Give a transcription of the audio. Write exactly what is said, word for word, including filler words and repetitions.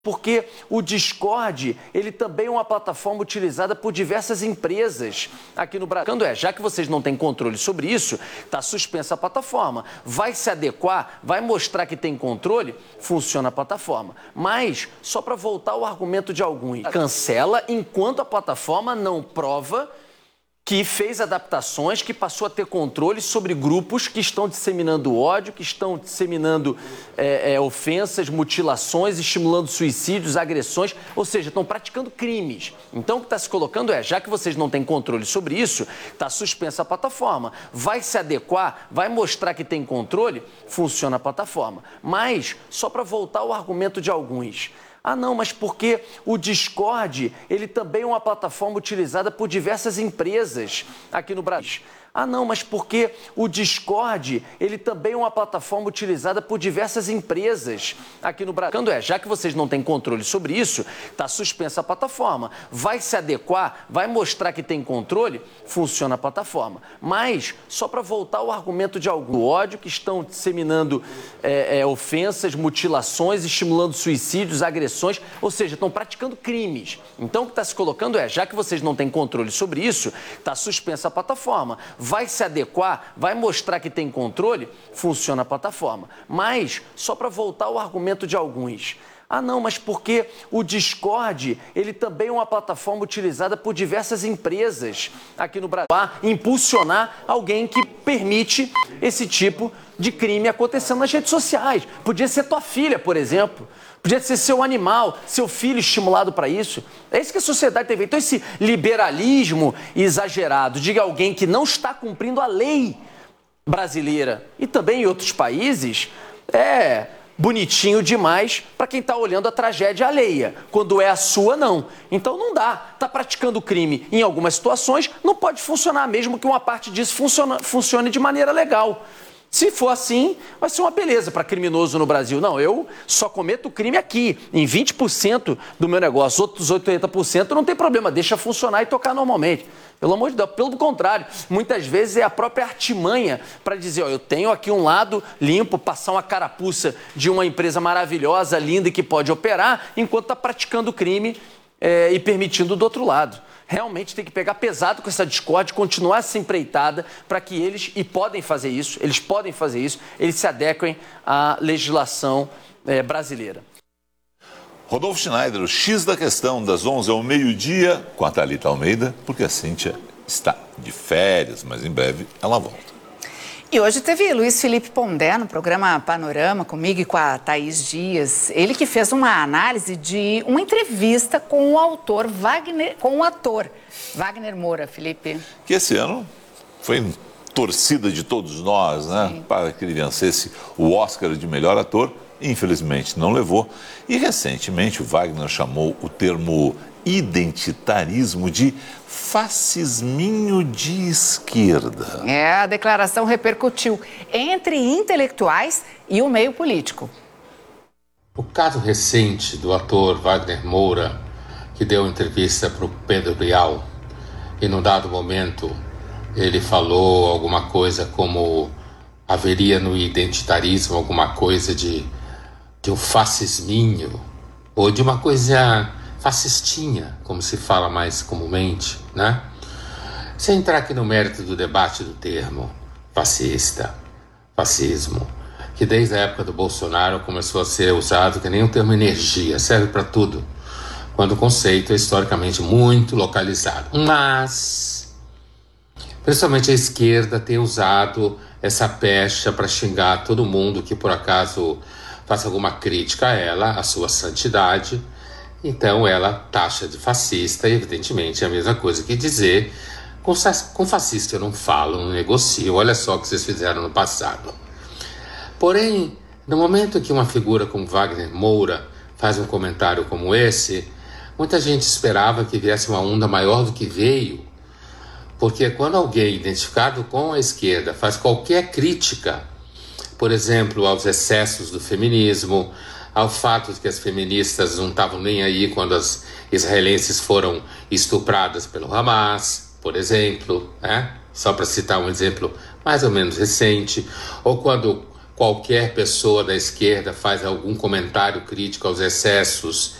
Porque o Discord, ele também é uma plataforma utilizada por diversas empresas aqui no Brasil. Quando é, já que vocês não têm controle sobre isso, está suspensa a plataforma. Vai se adequar, vai mostrar que tem controle, funciona a plataforma. Mas, só para voltar ao argumento de alguns, cancela enquanto a plataforma não prova que fez adaptações, que passou a ter controle sobre grupos que estão disseminando ódio, que estão disseminando é, é, ofensas, mutilações, estimulando suicídios, agressões, ou seja, estão praticando crimes. Então, o que está se colocando é, já que vocês não têm controle sobre isso, está suspensa a plataforma. Vai se adequar, vai mostrar que tem controle, funciona a plataforma. Mas, só para voltar ao argumento de alguns, ah, não, mas porque o Discord, ele também é uma plataforma utilizada por diversas empresas aqui no Brasil. Ah, não, mas porque o Discord, ele também é uma plataforma utilizada por diversas empresas aqui no Brasil. Quando é, já que vocês não têm controle sobre isso, está suspensa a plataforma. Vai se adequar, vai mostrar que tem controle, funciona a plataforma. Mas, só para voltar ao argumento de algum ódio, que estão disseminando é, é, ofensas, mutilações, estimulando suicídios, agressões, ou seja, estão praticando crimes. Então, o que está se colocando é, já que vocês não têm controle sobre isso, está suspensa a plataforma. Vai se adequar, vai mostrar que tem controle, funciona a plataforma. Mas, só para voltar ao argumento de alguns, ah, não, mas porque o Discord, ele também é uma plataforma utilizada por diversas empresas aqui no Brasil. Impulsionar alguém que permite esse tipo de crime acontecendo nas redes sociais. Podia ser tua filha, por exemplo. Podia ser seu animal, seu filho estimulado para isso. É isso que a sociedade tem feito. Então, esse liberalismo exagerado de alguém que não está cumprindo a lei brasileira e também em outros países é bonitinho demais para quem está olhando a tragédia alheia. Quando é a sua, não. Então não dá. Está praticando crime em algumas situações, não pode funcionar, mesmo que uma parte disso funcione, funcione de maneira legal. Se for assim, vai ser uma beleza para criminoso no Brasil. Não, eu só cometo crime aqui, em vinte por cento do meu negócio. Outros oitenta por cento não tem problema, deixa funcionar e tocar normalmente. Pelo amor de Deus, pelo contrário, muitas vezes é a própria artimanha para dizer, ó, eu tenho aqui um lado limpo, passar uma carapuça de uma empresa maravilhosa, linda e que pode operar, enquanto está praticando crime é, e permitindo do outro lado. Realmente tem que pegar pesado com essa discórdia, continuar essa empreitada para que eles, e podem fazer isso, eles podem fazer isso, eles se adequem à legislação é, brasileira. Rodolfo Schneider, o X da questão, das onze ao meio-dia, com a Thalita Almeida, porque a Cíntia está de férias, mas em breve ela volta. E hoje teve Luiz Felipe Pondé no programa Panorama, comigo e com a Thaís Dias. Ele que fez uma análise de uma entrevista com o autor Wagner, com o ator Wagner Moura, Felipe. Que esse ano foi torcida de todos nós, né? Sim. Para que ele vencesse o Oscar de melhor ator. Infelizmente não levou. E recentemente o Wagner chamou o termo identitarismo de fascisminho de esquerda. É, a declaração repercutiu entre intelectuais e o meio político. O caso recente do ator Wagner Moura, que deu entrevista para o Pedro Bial, e num dado momento ele falou alguma coisa como haveria no identitarismo alguma coisa de, de um fascisminho, ou de uma coisa fascistinha, como se fala mais comumente, né? Sem entrar aqui no mérito do debate do termo fascista, fascismo, que desde a época do Bolsonaro começou a ser usado que nem um termo energia, serve para tudo, quando o conceito é historicamente muito localizado. Mas, principalmente a esquerda tem usado essa pecha para xingar todo mundo que por acaso faça alguma crítica a ela, a sua santidade. Então ela taxa de fascista, e evidentemente é a mesma coisa que dizer com, com fascista eu não falo, não negocio, olha só o que vocês fizeram no passado. Porém, no momento que uma figura como Wagner Moura faz um comentário como esse, muita gente esperava que viesse uma onda maior do que veio, porque quando alguém identificado com a esquerda faz qualquer crítica, por exemplo, aos excessos do feminismo, ao fato de que as feministas não estavam nem aí quando as israelenses foram estupradas pelo Hamas, por exemplo, né? Só para citar um exemplo mais ou menos recente, ou quando qualquer pessoa da esquerda faz algum comentário crítico aos excessos